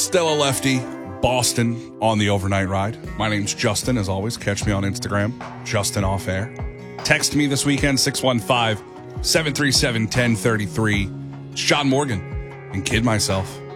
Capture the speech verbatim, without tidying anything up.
Stella Lefty, Boston on the overnight ride. My name's Justin, as always. Catch me on Instagram, Justin Off Air. Text me this weekend, six one five, seven three seven, one zero three three. It's John Morgan and Kid Myself.